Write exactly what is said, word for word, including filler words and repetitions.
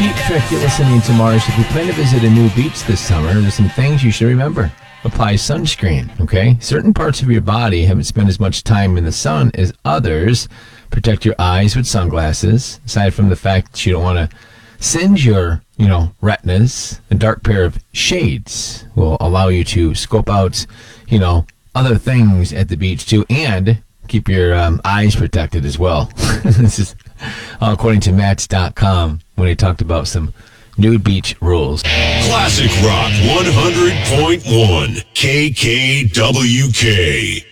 cheap trick you're listening to, Mars. If you plan to visit a new beach this summer, there's some things you should remember. Apply sunscreen, okay? Certain parts of your body haven't spent as much time in the sun as others. Protect your eyes with sunglasses. Aside from the fact that you don't want to singe your, you know, retinas, a dark pair of shades will allow you to scope out, you know, other things at the beach too, and keep your um, eyes protected as well. This is uh, according to Match dot com when he talked about some nude beach rules. Classic Rock one hundred point one K K W K.